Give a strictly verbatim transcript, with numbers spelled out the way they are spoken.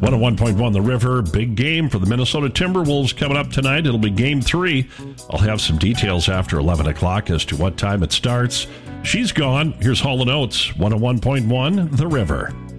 one oh one point one The River, big game for the Minnesota Timberwolves coming up tonight. It'll be game three. I'll have some details after eleven o'clock as to what time it starts. She's gone. Here's Hall and Oates, one oh one point one The River.